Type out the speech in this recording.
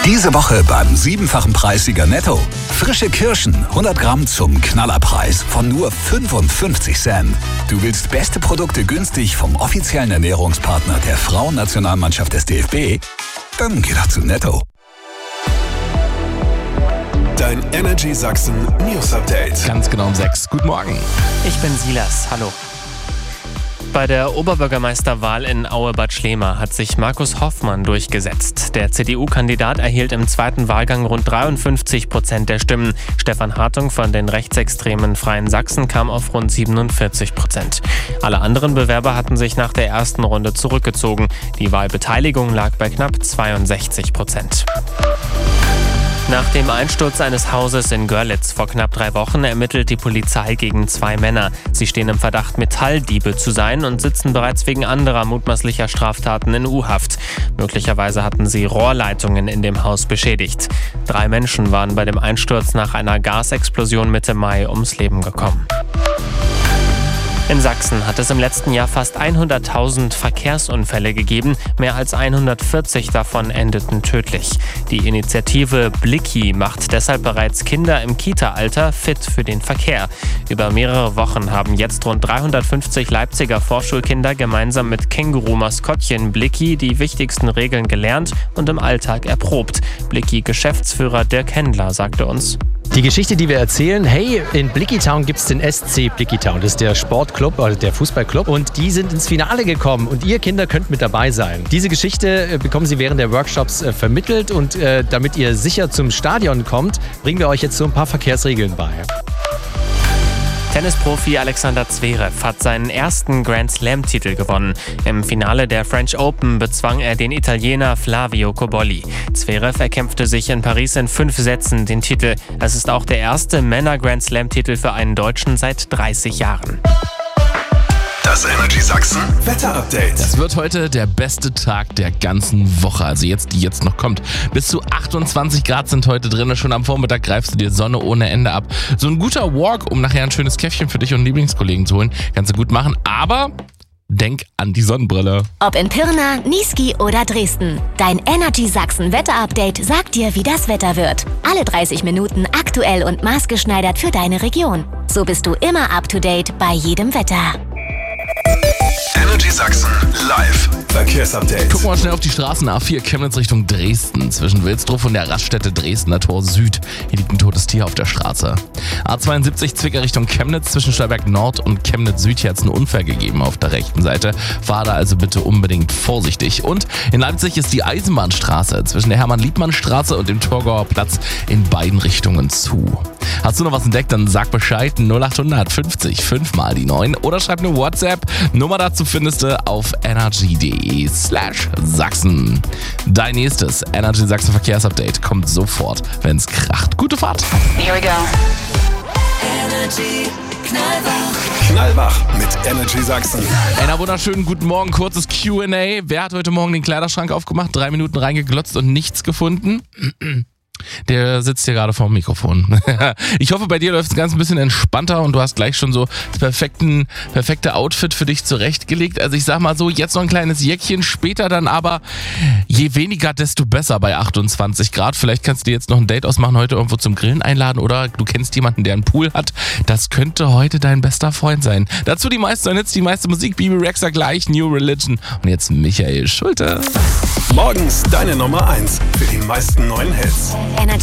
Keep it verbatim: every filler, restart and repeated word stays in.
Diese Woche beim siebenfachen Preissieger Netto. Frische Kirschen, hundert Gramm zum Knallerpreis von nur fünfundfünfzig Cent. Du willst beste Produkte günstig vom offiziellen Ernährungspartner der Frauennationalmannschaft des D F B? Dann geh doch zu Netto. Dein Energy Sachsen News Update. Ganz genau um sechs. Guten Morgen. Ich bin Silas. Hallo. Bei der Oberbürgermeisterwahl in Aue-Bad Schlema hat sich Markus Hoffmann durchgesetzt. Der C D U-Kandidat erhielt im zweiten Wahlgang rund dreiundfünfzig Prozent der Stimmen. Stefan Hartung von den rechtsextremen Freien Sachsen kam auf rund siebenundvierzig Prozent. Alle anderen Bewerber hatten sich nach der ersten Runde zurückgezogen. Die Wahlbeteiligung lag bei knapp zweiundsechzig Prozent. Nach dem Einsturz eines Hauses in Görlitz vor knapp drei Wochen ermittelt die Polizei gegen zwei Männer. Sie stehen im Verdacht, Metalldiebe zu sein und sitzen bereits wegen anderer mutmaßlicher Straftaten in U-Haft. Möglicherweise hatten sie Rohrleitungen in dem Haus beschädigt. Drei Menschen waren bei dem Einsturz nach einer Gasexplosion Mitte Mai ums Leben gekommen. In Sachsen hat es im letzten Jahr fast hunderttausend Verkehrsunfälle gegeben. Mehr als hundertvierzig davon endeten tödlich. Die Initiative Blicki macht deshalb bereits Kinder im Kita-Alter fit für den Verkehr. Über mehrere Wochen haben jetzt rund dreihundertfünfzig Leipziger Vorschulkinder gemeinsam mit Känguru-Maskottchen Blicki die wichtigsten Regeln gelernt und im Alltag erprobt. Blicki-Geschäftsführer Dirk Händler sagte uns: Die Geschichte, die wir erzählen, hey, in Blicki Town gibt es den S C Blicki Town. Das ist der Sportclub, oder der Fußballclub. Und die sind ins Finale gekommen und ihr Kinder könnt mit dabei sein. Diese Geschichte bekommen sie während der Workshops äh, vermittelt. Und äh, damit ihr sicher zum Stadion kommt, bringen wir euch jetzt so ein paar Verkehrsregeln bei. Tennisprofi Alexander Zverev hat seinen ersten Grand Slam-Titel gewonnen. Im Finale der French Open bezwang er den Italiener Flavio Cobolli. Zverev erkämpfte sich in Paris in fünf Sätzen den Titel. Es ist auch der erste Männer-Grand Slam-Titel für einen Deutschen seit dreißig Jahren. Das Energy Sachsen Wetter Update. Es wird heute der beste Tag der ganzen Woche, also jetzt, die jetzt noch kommt. Bis zu achtundzwanzig Grad sind heute drin. Schon am Vormittag greifst du dir Sonne ohne Ende ab. So ein guter Walk, um nachher ein schönes Käffchen für dich und Lieblingskollegen zu holen, kannst du gut machen. Aber denk an die Sonnenbrille. Ob in Pirna, Niesky oder Dresden. Dein Energy Sachsen Wetter Update sagt dir, wie das Wetter wird. Alle dreißig Minuten aktuell und maßgeschneidert für deine Region. So bist du immer up to date bei jedem Wetter. Energy Sachsen live Verkehrsupdate. Gucken wir mal schnell auf die Straßen. A vier Chemnitz Richtung Dresden. Zwischen Wilsdruff und der Raststätte Dresdner Tor Süd. Hier liegt ein totes Tier auf der Straße. A zweiundsiebzig Zwickau Richtung Chemnitz. Zwischen Stolberg Nord und Chemnitz Süd. Hier hat es einen Unfall gegeben auf der rechten Seite. Fahr da also bitte unbedingt vorsichtig. Und in Leipzig ist die Eisenbahnstraße zwischen der Hermann-Liebmann-Straße und dem Torgauer Platz in beiden Richtungen zu. Hast du noch was entdeckt, dann sag Bescheid. null achthundert fünfzig fünf mal die neun oder schreib eine WhatsApp. Nummer dazu findest du auf energy.de slash Sachsen. Dein nächstes Energy Sachsen Verkehrsupdate kommt sofort, wenn's kracht. Gute Fahrt. Here we go. Energy Knallwach. Knallwach mit Energy Sachsen. Einer wunderschönen guten Morgen, kurzes Q and A. Wer hat heute Morgen den Kleiderschrank aufgemacht, drei Minuten reingeglotzt und nichts gefunden? Der sitzt hier gerade vor dem Mikrofon. Ich hoffe, bei dir läuft es ganz ein bisschen entspannter und du hast gleich schon so das perfekten, perfekte Outfit für dich zurechtgelegt. Also ich sag mal so, jetzt noch ein kleines Jäckchen, später dann aber je weniger, desto besser bei achtundzwanzig Grad. Vielleicht kannst du dir jetzt noch ein Date ausmachen, heute irgendwo zum Grillen einladen oder du kennst jemanden, der einen Pool hat. Das könnte heute dein bester Freund sein. Dazu die meiste, jetzt die meiste Musik, Bibi Rexha gleich, New Religion und jetzt Michael Schulte. Morgens deine Nummer eins für die meisten neuen Hits. Energy